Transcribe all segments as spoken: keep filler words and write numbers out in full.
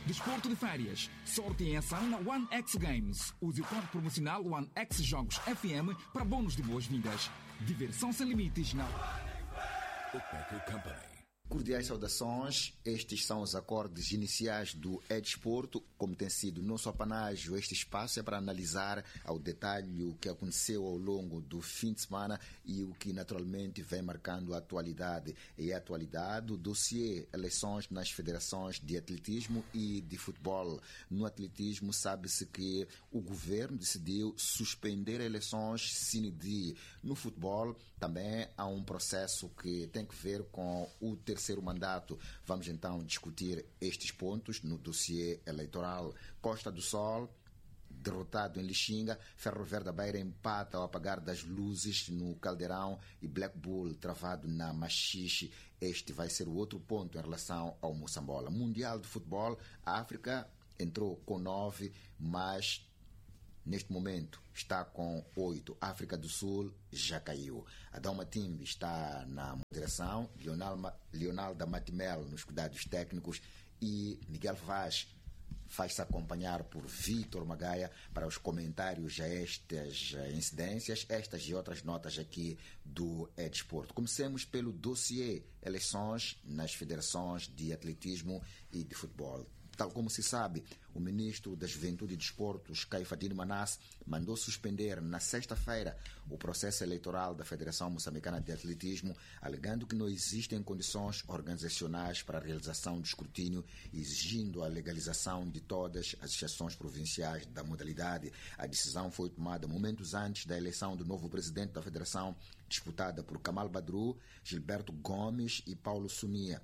Desporto de férias. Sorte em ação na One X Games. Use o código promocional One X Jogos F M para bônus de boas-vindas. Diversão sem limites na Bookmaker Company. Cordiais saudações, estes são os acordes iniciais do E-Desporto. Como tem sido nosso apanágio, este espaço é para analisar ao detalhe o que aconteceu ao longo do fim de semana e o que naturalmente vem marcando a atualidade. E a atualidade, o dossiê eleições nas federações de atletismo e de futebol. No atletismo, sabe-se que o governo decidiu suspender eleições sine die. No futebol, também há um processo que tem que ver com o terceiro mandato. Vamos então discutir estes pontos no dossiê eleitoral. Costa do Sol, derrotado em Lixinga, Ferro Verde da Beira empata ao apagar das luzes no Caldeirão e Black Bull travado na Machixe. Este vai ser o outro ponto em relação ao Moçambola. Mundial de Futebol, a África entrou com nove, mas neste momento está com oito. África do Sul já caiu. Adão Matimbe está na moderação, Leonalda Matimel nos cuidados técnicos e Miguel Vaz faz-se acompanhar por Vítor Magaia para os comentários a estas incidências, estas e outras notas aqui do E-Desporto. Comecemos pelo dossiê eleições nas federações de atletismo e de futebol. Tal como se sabe, o ministro da Juventude e Desportos, Caifadine Manasse, mandou suspender na sexta-feira o processo eleitoral da Federação Moçambicana de Atletismo, alegando que não existem condições organizacionais para a realização do escrutínio, exigindo a legalização de todas as associações provinciais da modalidade. A decisão foi tomada momentos antes da eleição do novo presidente da Federação, disputada por Kamal Badru, Gilberto Gomes e Paulo Sunia.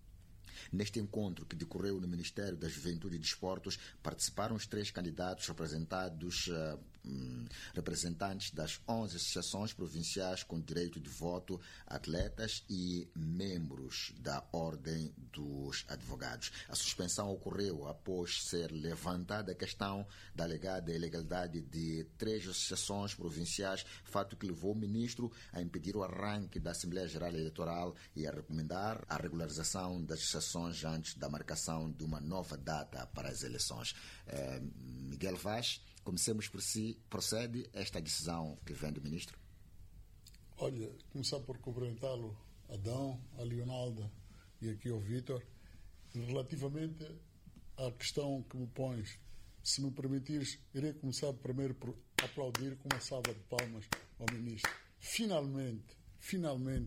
Neste encontro que decorreu no Ministério da Juventude e Desportos, participaram os três candidatos representados, uh, um, representantes das onze associações provinciais com direito de voto, atletas e membros da Ordem dos Advogados. A suspensão ocorreu após ser levantada a questão da alegada ilegalidade de três associações provinciais, fato que levou o ministro a impedir o arranque da Assembleia Geral Eleitoral e a recomendar a regularização das associações antes da marcação de uma nova data para as eleições. Eh, Miguel Vaz, comecemos por si, procede esta decisão que vem do ministro? Olha, começar por cumprimentá-lo, Adão, a Leonalda e aqui ao Vítor, relativamente à questão que me pões. Se me permitires, irei começar primeiro por aplaudir com uma salva de palmas ao ministro. Finalmente, finalmente,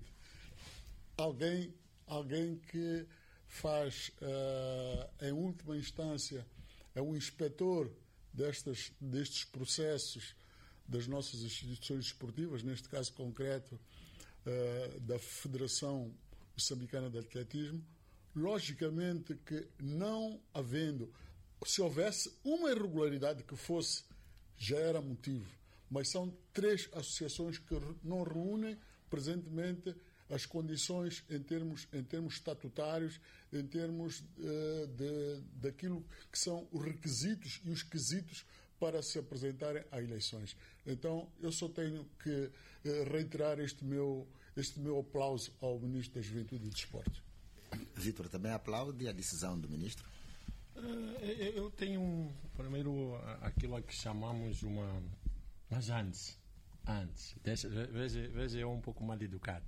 alguém, alguém que faz, uh, em última instância, é o inspetor destas, destes processos das nossas instituições esportivas, neste caso concreto uh, da Federação Moçambicana de Atletismo. Logicamente que não havendo, se houvesse uma irregularidade que fosse, já era motivo, mas são três associações que não reúnem presentemente as condições em termos, em termos estatutários, em termos uh, de, daquilo que são os requisitos e os quesitos para se apresentarem a eleições. Então, eu só tenho que uh, reiterar este meu, este meu aplauso ao Ministro da Juventude e Desporto. Vítor, também aplaude a decisão do Ministro? Uh, eu tenho, primeiro, aquilo que chamamos uma... Mas antes... Antes, deixa, veja, veja eu um pouco mal educado.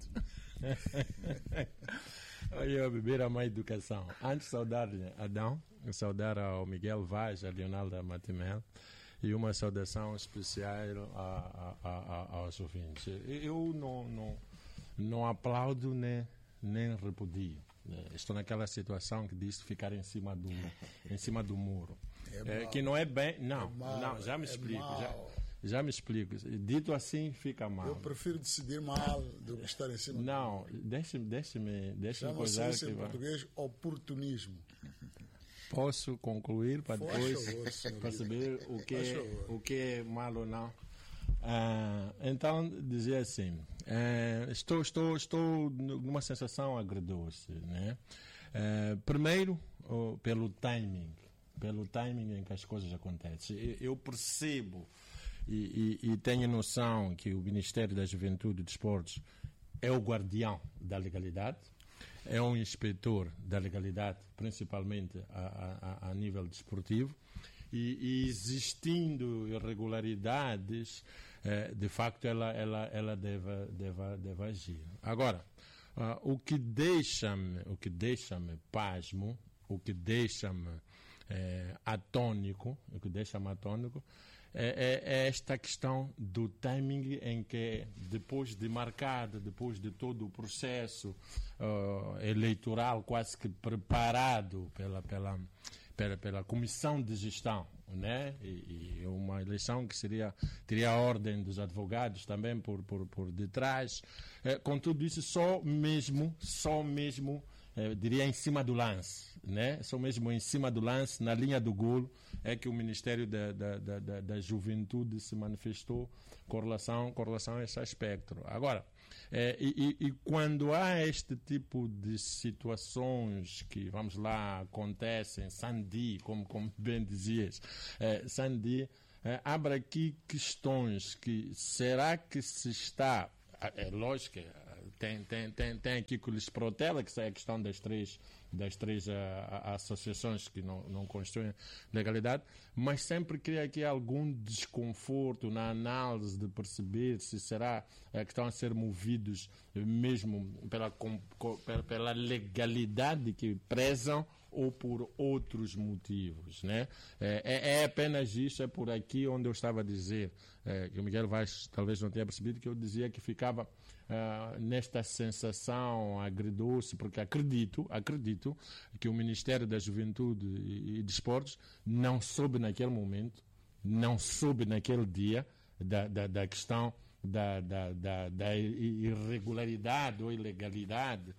Eu a beber a má educação. Antes, saudar Adão, saudar ao Miguel Vaz, a Leonalda Matimel, e uma saudação especial a, a, a, aos ouvintes. Eu não, não, não aplaudo nem, nem repudio. Estou naquela situação que diz ficar em cima do, em cima do muro. É é, que não é bem. Não, é mal, não já me explico. É já, já me explico. Dito assim, fica mal. Eu prefiro decidir mal do que estar em cima não, do muro. Não, deixe-me deixe-me, deixe-me coisar. Chama-se em português oportunismo. Posso concluir para depois favor, perceber o que, é, o que é mal ou não? Ah, então, dizer assim, ah, estou, estou, estou numa sensação agridoce, né? Ah, primeiro, oh, pelo timing, pelo timing em que as coisas acontecem. Eu percebo e, e, e tenho noção que o Ministério da Juventude e Desportos é o guardião da legalidade, é um inspetor da legalidade, principalmente a, a, a nível desportivo, e, e existindo irregularidades, eh, de facto ela, ela, ela deve, deve, deve agir. Agora, uh, o que deixa-me, o que deixa-me pasmo, o que deixa-me eh, atônico, o que deixa-me atônico, É, é, é esta questão do timing em que, depois de marcado, depois de todo o processo uh, eleitoral quase que preparado pela, pela, pela, pela comissão de gestão, né? e, e uma eleição que seria, teria a ordem dos advogados também por, por, por detrás, é, com tudo isso só mesmo, só mesmo, eu diria em cima do lance, né? Só mesmo em cima do lance, na linha do golo, é que o Ministério da, da, da, da, da Juventude se manifestou com relação, com relação a esse aspecto. Agora, é, e, e quando há este tipo de situações que, vamos lá, acontecem, Sandy, como, como bem dizias, é, Sandy, é, abre aqui questões que, será que se está, é lógico, Tem, tem, tem, tem aqui que lhes protela, que é a questão das três, das três a, a, associações que não, não constituem legalidade, mas sempre cria aqui algum desconforto na análise de perceber se será é, que estão a ser movidos mesmo pela, com, pela, pela legalidade que prezam ou por outros motivos, né? É, é apenas isso, é por aqui onde eu estava a dizer, é, que o Miguel Vaz talvez não tenha percebido, que eu dizia que ficava Uh, nesta sensação agridoce, porque acredito, acredito que o Ministério da Juventude e, e Desportos não soube naquele momento, não soube naquele dia da, da, da questão da, da, da, da irregularidade ou ilegalidade,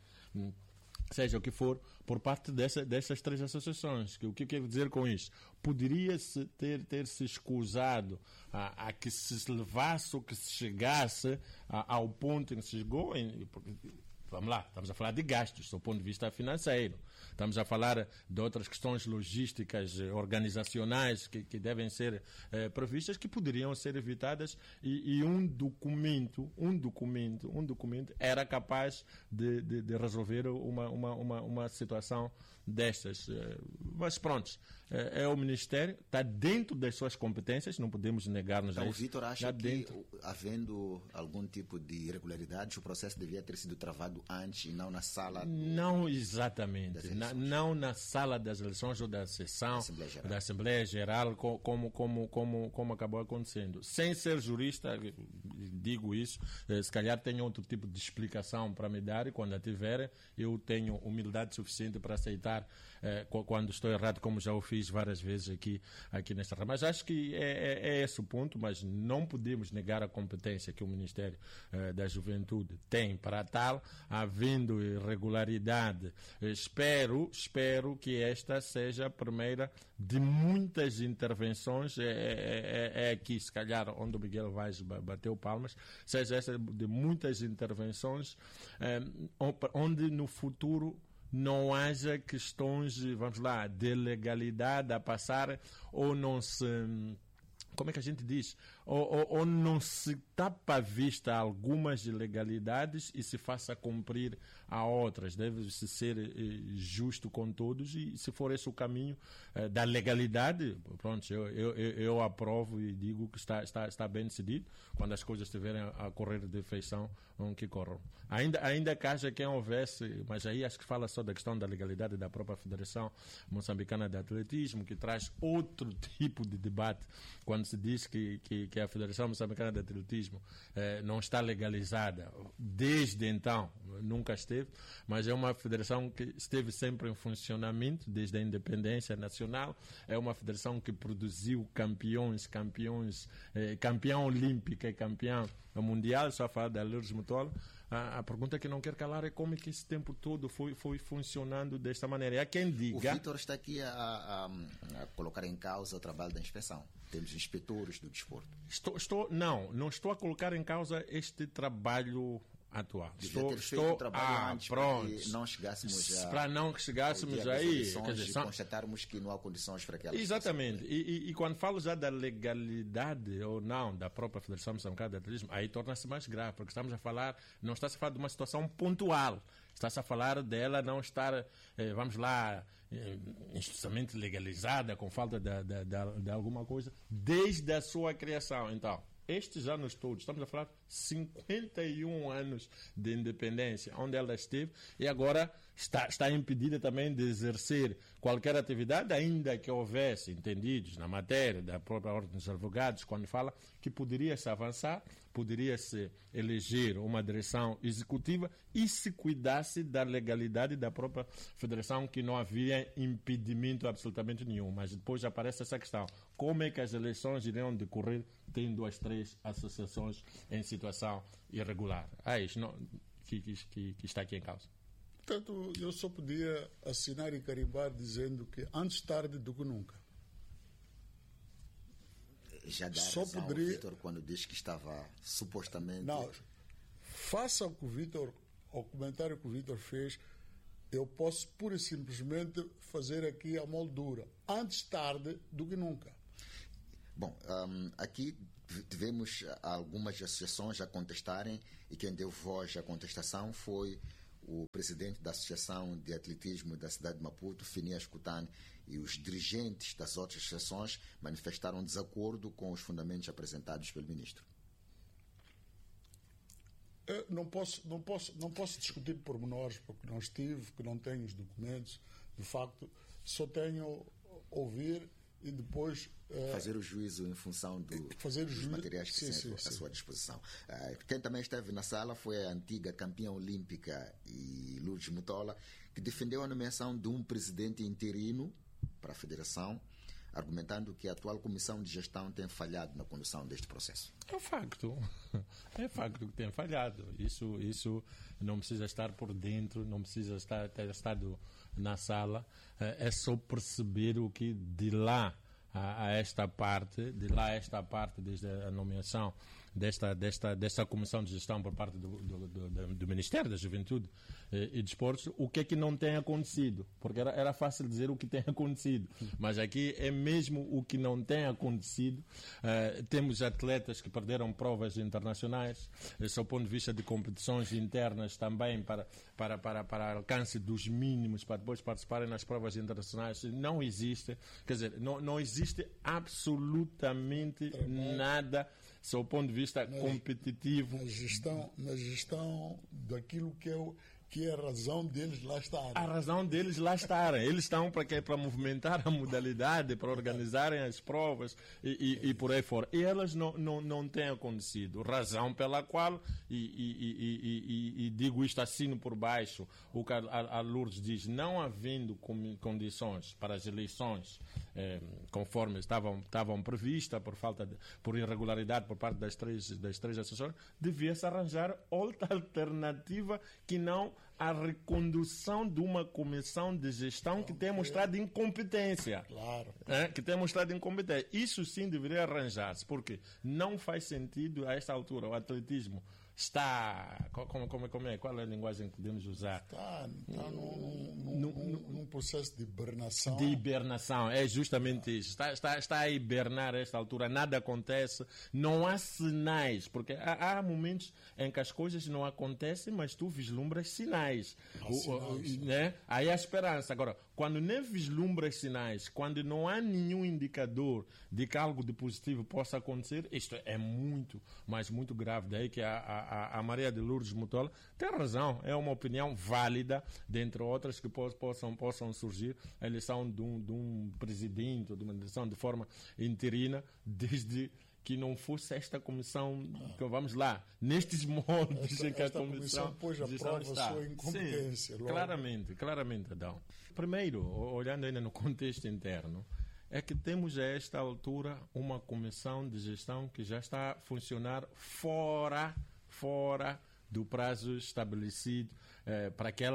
seja o que for, por parte dessa, dessas três associações. Que, o que eu quero dizer com isso? Poderia-se ter, ter se escusado a, a que se levasse ou que se chegasse a, ao ponto em que se chegou, em, porque, vamos lá, estamos a falar de gastos do ponto de vista financeiro, estamos a falar de outras questões logísticas, organizacionais que, que devem ser eh, previstas, que poderiam ser evitadas, e, e um documento, um documento, um documento era capaz de, de, de resolver uma, uma, uma, uma situação destas. Mas pronto, é o Ministério, está dentro das suas competências, não podemos negar-nos então, a isso. isso. O Vítor acha dentro... que, havendo algum tipo de irregularidades, o processo devia ter sido travado antes e não na sala? Do... Não exatamente, na, não na sala das eleições ou da sessão Assembleia Geral. da Assembleia Geral, como, como, como, como acabou acontecendo. Sem ser jurista, digo isso, se calhar tenho outro tipo de explicação para me dar, e quando a tiver, eu tenho humildade suficiente para aceitar eh, quando estou errado, como já o fiz várias vezes aqui, aqui nesta rama. Mas acho que é, é, é esse o ponto, mas não podemos negar a competência que o Ministério eh, da Juventude tem para tal, havendo irregularidade. Espero, espero que esta seja a primeira de muitas intervenções, é, é, é aqui, se calhar, onde o Miguel Vaz bateu palmas, seja esta de muitas intervenções, eh, onde no futuro não haja questões, vamos lá, de legalidade a passar, ou não se... Como é que a gente diz? Ou, ou, ou não se tapa à vista algumas ilegalidades e se faça cumprir a outras. Deve-se ser eh, justo com todos, e se for esse o caminho eh, da legalidade, pronto, eu, eu, eu aprovo e digo que está, está, está bem decidido, quando as coisas estiverem a correr de feição, que corram. Ainda, ainda que haja quem houvesse, mas aí acho que fala só da questão da legalidade da própria Federação Moçambicana de Atletismo, que traz outro tipo de debate, quando se diz que, que, que a Federação Moçambicana de Atletismo eh, não está legalizada. Desde então, nunca esteve, mas é uma federação que esteve sempre em funcionamento desde a independência nacional, é uma federação que produziu campeões, campeões, eh, campeão olímpico e campeão mundial, só a falar da Lourdes Mutola. A, a pergunta que não quer calar é como é que esse tempo todo foi, foi funcionando desta maneira. E há quem diga... O Vítor está aqui a, a, a colocar em causa o trabalho da inspeção. Temos inspetores do desporto. Estou, estou, não, não estou a colocar em causa este trabalho atual. Devia estou, ter feito estou, o trabalho ah, antes pronto. para que não chegássemos a, para não que chegássemos ao dia aí, das quer dizer, e são... constatarmos que não há condições para aquela Exatamente. E, e, e quando falo já da legalidade ou não da própria Federação Moçambicana de Atletismo, aí torna-se mais grave, porque estamos a falar, não está-se a falar de uma situação pontual. Está-se a falar dela não estar, eh, vamos lá, eh, institucionalmente legalizada, com falta de, de, de, de alguma coisa, desde a sua criação. Então, estes anos todos, estamos a falar cinquenta e um anos de independência, onde ela esteve, e agora está, está impedida também de exercer qualquer atividade, ainda que houvesse entendidos na matéria da própria Ordem dos Advogados, quando fala que poderia-se avançar, poderia-se eleger uma direção executiva e se cuidasse da legalidade da própria federação, que não havia impedimento absolutamente nenhum. Mas depois aparece essa questão: como é que as eleições iriam decorrer tendo as três associações em situação irregular? Ah, isso não, que, que, que está aqui em causa. Portanto, eu só podia assinar e carimbar dizendo que antes tarde do que nunca. Já dá Só razão poderia... ao Vítor quando diz que estava supostamente... Não, faça o que o Vítor, o comentário que o Vítor fez, eu posso pura e simplesmente fazer aqui a moldura. Antes tarde do que nunca. Bom, um, aqui tivemos algumas associações a contestarem, e quem deu voz à contestação foi o presidente da Associação de Atletismo da cidade de Maputo, Phineas Kutane, e os dirigentes das outras associações manifestaram desacordo com os fundamentos apresentados pelo ministro. Eu não posso, não posso, não posso discutir pormenores, porque não estive, porque não tenho os documentos. De facto, só tenho ouvir e depois... Uh, fazer o juízo em função do, fazer dos juízo, materiais que sim, têm à sim, sua disposição. Uh, quem também esteve na sala foi a antiga campeã olímpica e Lourdes Mutola, que defendeu a nomeação de um presidente interino para a federação, argumentando que a atual comissão de gestão tem falhado na condução deste processo. É um facto. É facto que tem falhado. Isso, isso não precisa estar por dentro, não precisa estar, ter estado na sala. É só perceber o que de lá a, a esta parte, de lá a esta parte, desde a nomeação desta, desta, desta comissão de gestão por parte do, do, do, do Ministério da Juventude e Desportos, o que é que não tem acontecido? Porque era, era fácil dizer o que tem acontecido, mas aqui é mesmo o que não tem acontecido. Uh, temos atletas que perderam provas internacionais, sob o ponto de vista de competições internas também, para, para, para, para alcance dos mínimos, para depois participarem nas provas internacionais. Não existe, quer dizer, não, não existe absolutamente nada sob o ponto de vista na, competitivo. Na gestão, na gestão daquilo que é, o, que é a razão deles lá estarem. A razão deles lá estarem. Eles estão para quê? Para movimentar a modalidade, para organizarem as provas e, e, e por aí fora. E elas não, não, não têm acontecido. Razão pela qual, e, e, e, e, e digo isto assino por baixo, o que a, a Lourdes diz, não havendo condições para as eleições eh, conforme estavam, estavam previstas, por falta de, por irregularidade por parte das três, das três associações, devia-se arranjar outra alternativa que não a recondução de uma comissão de gestão que tem mostrado incompetência. Claro. É, que tem mostrado incompetência. Isso sim deveria arranjar-se, porque não faz sentido a esta altura o atletismo está... Como, como, como é? Qual é a linguagem que podemos usar? Está, está num, num, num, num processo de hibernação. De hibernação, é justamente isso. Está, está, está a hibernar a esta altura, nada acontece, não há sinais, porque há, há momentos em que as coisas não acontecem, mas tu vislumbras sinais. Há o, sinais. O, né? Aí há esperança. Agora, quando nem vislumbras sinais, quando não há nenhum indicador de que algo de positivo possa acontecer, isto é muito, mas muito grave. Daí que a, a, a Maria de Lourdes Mutola tem razão, é uma opinião válida, dentre outras que possam, possam surgir, a eleição de um, de um presidente, ou de uma eleição de forma interina, desde que não fosse esta comissão, que vamos lá, nestes moldes esta, em que a esta comissão, comissão pôs a prova a sua incompetência. Sim, claramente, claramente, Adão. Primeiro, olhando ainda no contexto interno, é que temos a esta altura uma comissão de gestão que já está a funcionar fora, fora do prazo estabelecido eh, para aquela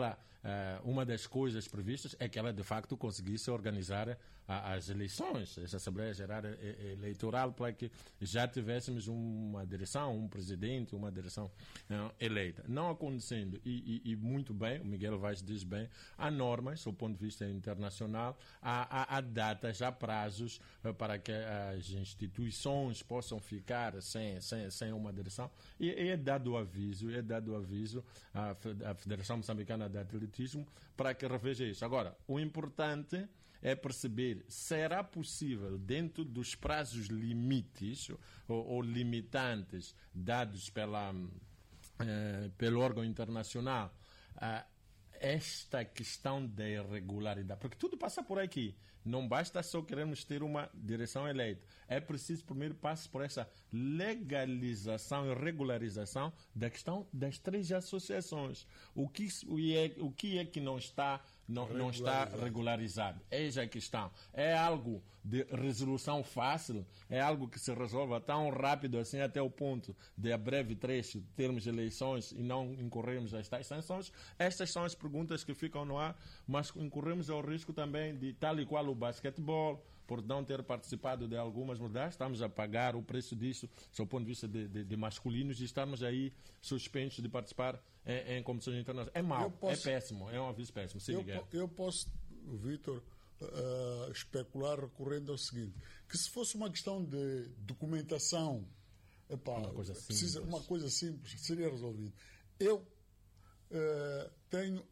uma das coisas previstas é que ela, de facto, conseguisse organizar a, as eleições, essa Assembleia Geral Eleitoral, para que já tivéssemos uma direção, um presidente, uma direção uh, eleita. Não acontecendo, e, e, e muito bem, o Miguel Vaz diz bem, há normas, do ponto de vista internacional, há, há, há datas, há prazos uh, para que as instituições possam ficar sem, sem, sem uma direção, e, e é dado o aviso, é dado o aviso à, à Federação Moçambicana de Atletismo para que reveja isso. Agora, o importante é perceber, será possível, dentro dos prazos limites ou, ou limitantes dados pela, eh, pelo órgão internacional, eh, esta questão da irregularidade, porque tudo passa por aqui. Não basta só queremos ter uma direção eleita. É preciso primeiro passar por essa legalização e regularização da questão das três associações. O que, o que é que não está, não, não está regularizado? Eis a questão. É algo de resolução fácil? É algo que se resolva tão rápido assim até o ponto de, a breve trecho, termos eleições e não incorrermos as tais sanções? Estas são as perguntas que ficam no ar, mas incorremos ao risco também de, tal e qual o basquetebol, por não ter participado de algumas mudanças, estamos a pagar o preço disso, do ponto de vista de, de, de masculinos, e estarmos aí suspensos de participar em, em competições internacionais. É mau, posso, é péssimo, é um aviso péssimo. Sim, eu, Miguel. eu posso, Vítor, uh, especular recorrendo ao seguinte, que se fosse uma questão de documentação, epá, uma, coisa precisa, simples. uma coisa simples, seria resolvido. Eu uh, tenho